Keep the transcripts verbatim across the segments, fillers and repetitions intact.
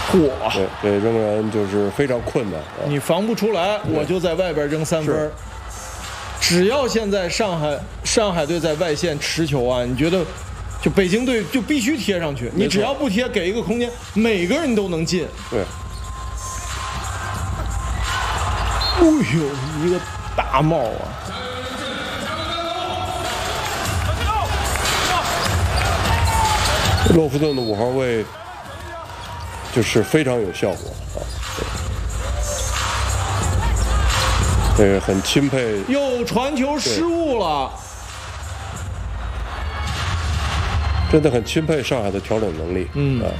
嚯！ 对，这仍然就是非常困难。啊、 你防不出来，我就在外边扔三分。只要现在上海上海队在外线持球啊，你觉得就北京队就必须贴上去，你只要不贴，给一个空间，每个人都能进。 对。 哎呦，一个大帽啊！ 洛夫顿的五号位就是非常有效果啊，这个很钦佩。 又传球失误了， 真的很钦佩上海的调整能力。 嗯， 啊，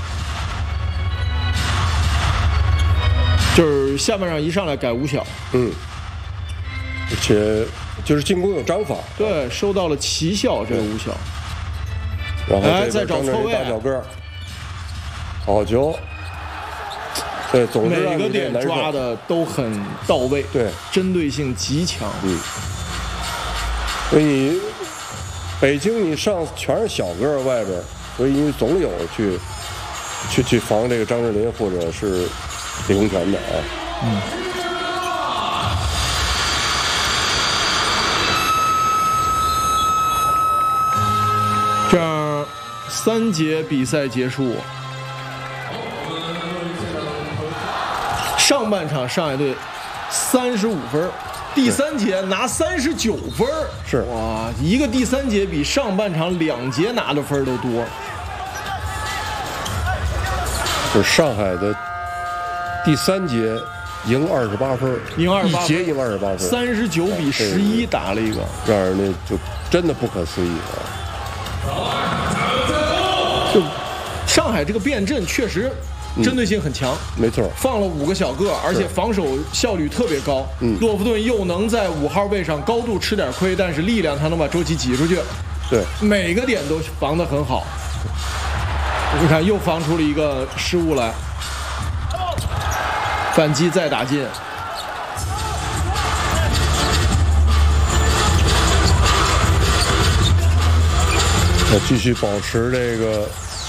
就是下半场一上来改五小， 嗯，而且就是进攻有章法， 对，收到了奇效这个五小。 然后哎，再找错位， 大小个，好球。对，总之每个点抓的都很到位， 对， 针对性极强。 嗯，所以你北京你上全是小个外边，所以你总有去去去防这个张智霖或者是李洪权的啊。 嗯。这样，三节比赛结束。上半场上海队三十五分，第三节拿三十九分， 是哇，一个第三节比上半场两节拿的分都多。 就是上海的第三节赢二十八分， 赢二十八， 一节赢二十八分， 三十九比十一打了一个， 让人家就真的不可思议啊！ 就上海这个变阵确实针对性很强， 嗯、没错， 放了五个小个，而且防守效率特别高。 嗯， 洛夫顿又能在五号位上高度吃点亏，但是力量他能把周琦挤出去。 对， 每个点都防得很好。你看，又防出了一个失误来，反击再打进。 要继续保持这个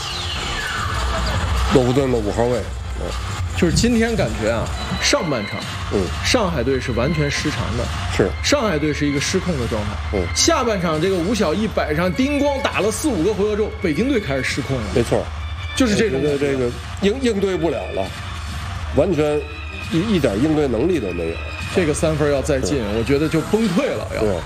洛夫顿的五号位。嗯， 就是今天感觉啊，上半场， 嗯， 上海队是完全失常的， 是上海队是一个失控的状态。 嗯，下半场这个吴晓一摆上，叮咣打了四五个回合之后，北京队开始失控了。 没错， 就是这种的这个应应对不了了，完全一一点应对能力都没有。 这个三分要再进，我觉得就崩溃了。要。 对。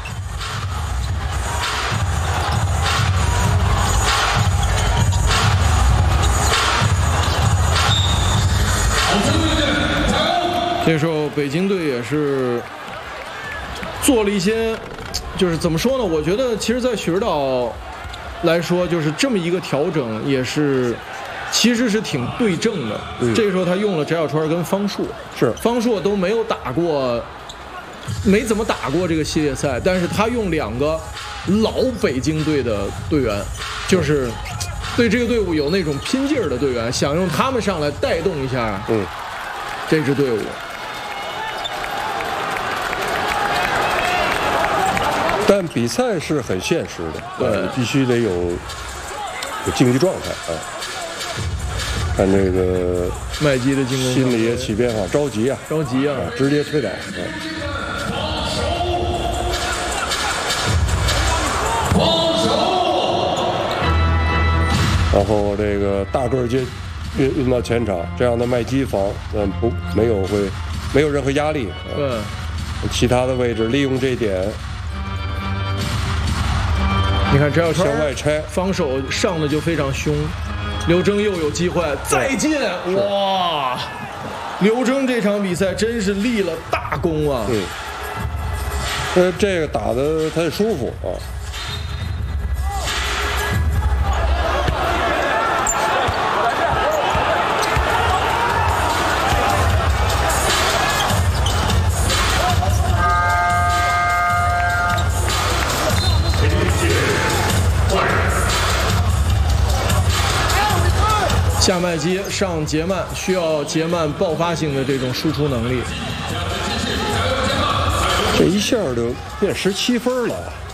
这时候北京队也是做了一些，就是怎么说呢？我觉得其实，在许指导来说，就是这么一个调整，也是其实是挺对症的。嗯、这个时候他用了翟小川跟方硕， 是方硕都没有打过，没怎么打过这个系列赛，但是他用两个老北京队的队员，就是对这个队伍有那种拼劲儿的队员，想用他们上来带动一下， 嗯， 这支队伍。 但比赛是很现实的，对，必须得有有竞技状态啊。看这个麦基的进攻， 心里也起变化，着急啊， 着急啊， 啊直接推倒。啊、然后这个大个接运运到前场，这样的麦基防，嗯，不没有会没有任何压力。 对、 啊，其他的位置利用这一点。 你看翟小川向外拆， 防守上的就非常凶。刘铮又有机会再进，哇！刘铮这场比赛真是立了大功啊！ 嗯，呃，这个打得他也舒服啊。 下麦基上杰曼，需要杰曼爆发性的这种输出能力。 这一下就变十七分了。